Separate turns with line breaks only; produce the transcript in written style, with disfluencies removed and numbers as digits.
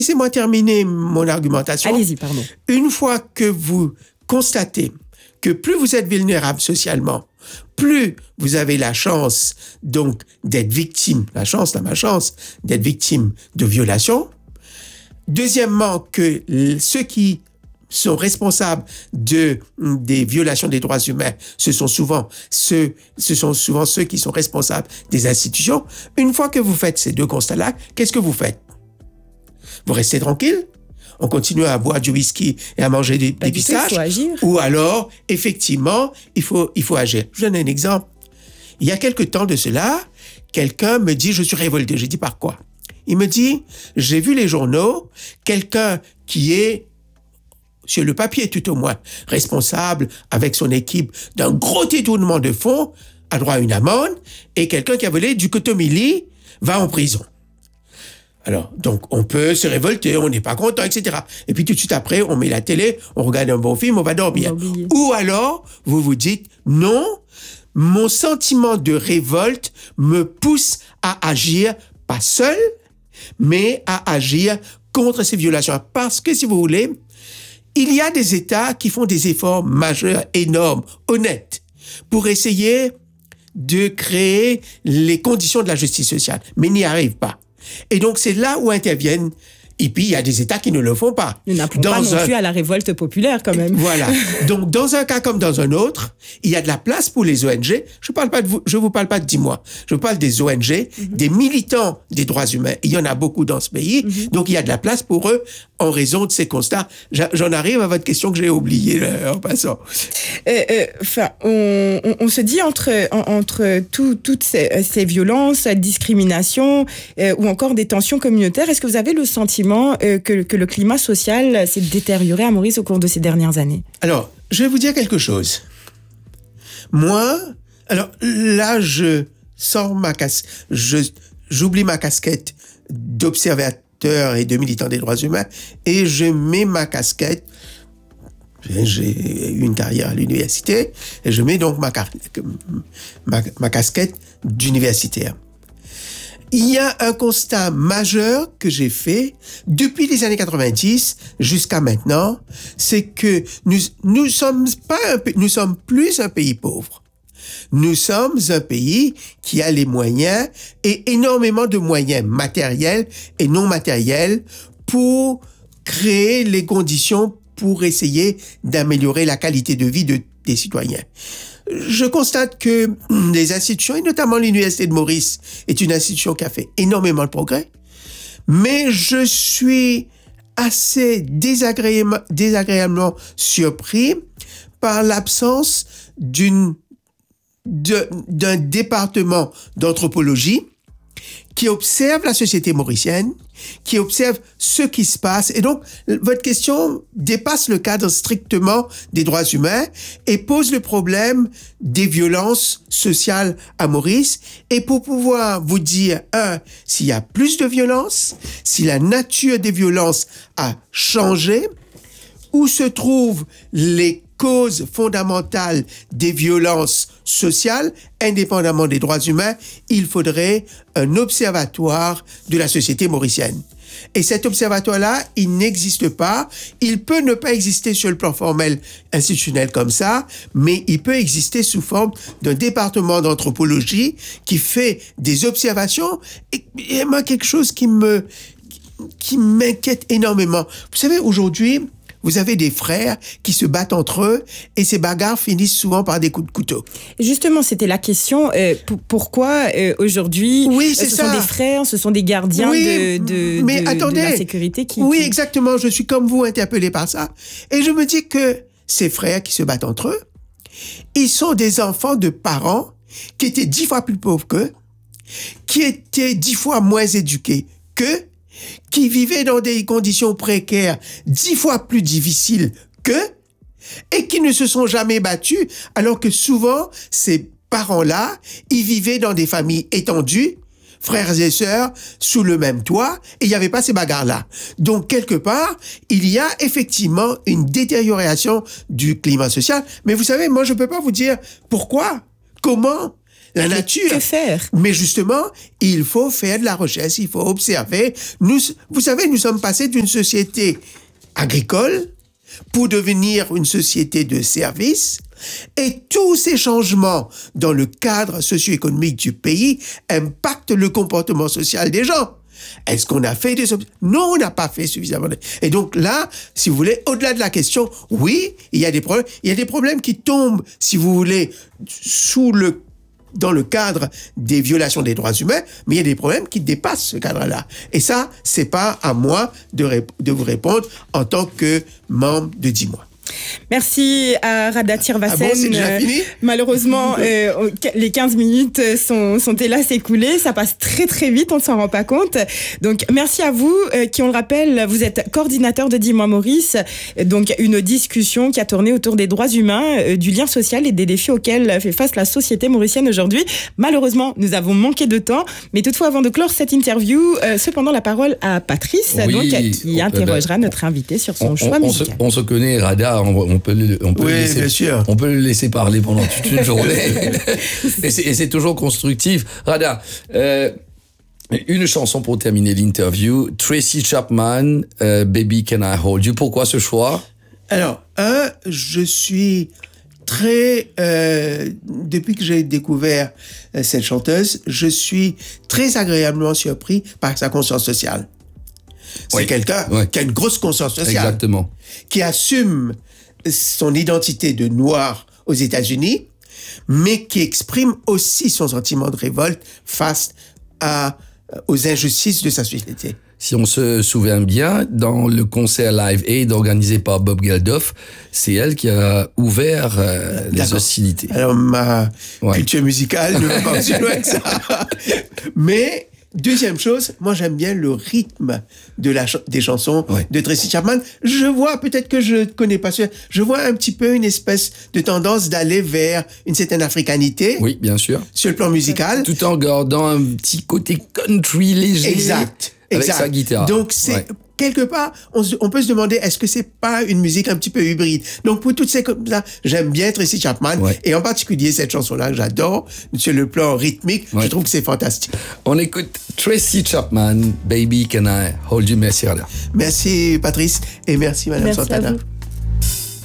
Laissez-moi terminer mon argumentation.
Allez-y, pardon.
Une fois que vous constatez que plus vous êtes vulnérable socialement, plus vous avez la chance donc d'être victime, la malchance d'être victime de violations. Deuxièmement, que ceux qui sont responsables des violations des droits humains, ce sont souvent ceux qui sont responsables des institutions. Une fois que vous faites ces deux constats-là, qu'est-ce que vous faites? Vous restez tranquille? On continue à boire du whisky et à manger des pistaches? Ou alors, effectivement, il faut agir. Je vous donne un exemple. Il y a quelque temps de cela, quelqu'un me dit, je suis révolté. J'ai dit, par quoi? Il me dit, j'ai vu les journaux, quelqu'un qui est, sur le papier tout au moins, responsable avec son équipe d'un gros détournement de fonds, a droit à une amende, et quelqu'un qui a volé du cotomili va en prison. Alors, donc, on peut se révolter, on n'est pas content, etc. Et puis tout de suite après, on met la télé, on regarde un bon film, on va dormir. Ou alors, vous vous dites, non, mon sentiment de révolte me pousse à agir, pas seul, mais à agir contre ces violations. Parce que, si vous voulez, il y a des États qui font des efforts majeurs, énormes, honnêtes, pour essayer de créer les conditions de la justice sociale, mais n'y arrivent pas. Et donc, c'est là où interviennent. Et puis, il y a des États qui ne le font pas.
Nous n'appelons pas non plus à la révolte populaire, quand même.
Voilà. Donc, dans un cas comme dans un autre, il y a de la place pour les ONG. Je vous parle pas de 10 mois. Je parle des ONG, des militants des droits humains. Il y en a beaucoup dans ce pays. Donc, il y a de la place pour eux en raison de ces constats. J'en arrive à votre question que j'ai oubliée en passant.
On se dit entre toutes ces violences, discriminations ou encore des tensions communautaires, est-ce que vous avez le sentiment que le climat social s'est détérioré à Maurice au cours de ces dernières années?
Alors, je vais vous dire quelque chose. Moi, alors là, je sors j'oublie ma casquette d'observateur et de militant des droits humains et je mets ma casquette. J'ai eu une carrière à l'université et je mets donc ma casquette d'universitaire. Il y a un constat majeur que j'ai fait depuis les années 90 jusqu'à maintenant, c'est que nous sommes plus un pays pauvre. Nous sommes un pays qui a les moyens et énormément de moyens matériels et non matériels pour créer les conditions pour essayer d'améliorer la qualité de vie des citoyens. Je constate que les institutions, et notamment l'Université de Maurice, est une institution qui a fait énormément de progrès, mais je suis assez désagréablement surpris par l'absence d'un département d'anthropologie qui observe la société mauricienne, qui observe ce qui se passe. Et donc, votre question dépasse le cadre strictement des droits humains et pose le problème des violences sociales à Maurice. Et pour pouvoir vous dire, s'il y a plus de violences, si la nature des violences a changé, où se trouvent les causes fondamentales des violences sociales, indépendamment des droits humains, il faudrait un observatoire de la société mauricienne. Et cet observatoire-là, il n'existe pas. Il peut ne pas exister sur le plan formel institutionnel comme ça, mais il peut exister sous forme d'un département d'anthropologie qui fait des observations. Et moi, quelque chose qui m'inquiète énormément. Vous savez, aujourd'hui, vous avez des frères qui se battent entre eux et ces bagarres finissent souvent par des coups de couteau.
Justement, c'était la question. Pourquoi aujourd'hui, ce sont des frères, ce sont des gardiens de la sécurité
Oui, exactement. Je suis comme vous interpellé par ça. Et je me dis que ces frères qui se battent entre eux, ils sont des enfants de parents qui étaient 10 fois plus pauvres qu'eux, qui étaient 10 fois moins éduqués qu'eux, qui vivaient dans des conditions précaires 10 fois plus difficiles qu'eux et qui ne se sont jamais battus, alors que souvent, ces parents-là, ils vivaient dans des familles étendues, frères et sœurs, sous le même toit, et il n'y avait pas ces bagarres-là. Donc, quelque part, il y a effectivement une détérioration du climat social. Mais vous savez, moi, je ne peux pas vous dire pourquoi, comment. la nature.
Que faire?
Mais justement, il faut faire de la recherche, il faut observer. Vous savez, nous sommes passés d'une société agricole pour devenir une société de services. Et tous ces changements dans le cadre socio-économique du pays impactent le comportement social des gens. Est-ce qu'on a fait Non, on n'a pas fait suffisamment. Et donc là, si vous voulez, au-delà de la question, oui, il y a des problèmes. Il y a des problèmes qui tombent, si vous voulez, dans le cadre des violations des droits humains, mais il y a des problèmes qui dépassent ce cadre-là. Et ça, c'est pas à moi de vous répondre en tant que membre de 10 mois.
Merci à Rada Tirvassen.
Ah bon, c'est déjà fini?
Malheureusement, les 15 minutes sont hélas écoulées. Ça passe très très vite, on ne s'en rend pas compte. Donc merci à vous qui, on le rappelle, vous êtes coordinateur de 10 mois Maurice. Donc une discussion qui a tourné autour des droits humains, du lien social et des défis auxquels fait face la société mauricienne aujourd'hui. Malheureusement, nous avons manqué de temps. Mais toutefois, avant de clore cette interview, cependant la parole à Patrice, qui interrogera notre invité sur son choix musical.
On se connaît, Rada. On peut le laisser parler pendant toute une journée. et c'est toujours constructif. Rada, une chanson pour terminer l'interview. Tracy Chapman, Baby Can I Hold You. Pourquoi ce choix?
Alors, je suis très... depuis que j'ai découvert cette chanteuse, je suis très agréablement surpris par sa conscience sociale. C'est quelqu'un qui a une grosse conscience sociale.
Exactement.
Qui assume son identité de noir aux États-Unis, mais qui exprime aussi son sentiment de révolte face aux injustices de sa société.
Si on se souvient bien, dans le concert Live Aid organisé par Bob Geldof, c'est elle qui a ouvert les hostilités.
Alors, ma culture musicale ne va pas aussi loin que ça. Mais... Deuxième chose, moi j'aime bien le rythme des chansons de Tracy Chapman. Je vois, peut-être que je ne connais pas ça, je vois un petit peu une espèce de tendance d'aller vers une certaine africanité.
Oui, bien sûr.
Sur le plan musical.
Tout en gardant un petit côté country léger.
Exact.
Avec sa guitare.
Donc c'est... Quelque part, on peut se demander, est-ce que c'est pas une musique un petit peu hybride? Donc, pour toutes ces choses-là, j'aime bien Tracy Chapman, et en particulier cette chanson-là que j'adore, sur le plan rythmique, je trouve que c'est fantastique.
On écoute Tracy Chapman, Baby Can I Hold You? Merci, Rada.
Merci, Patrice, et merci, Madame Santana.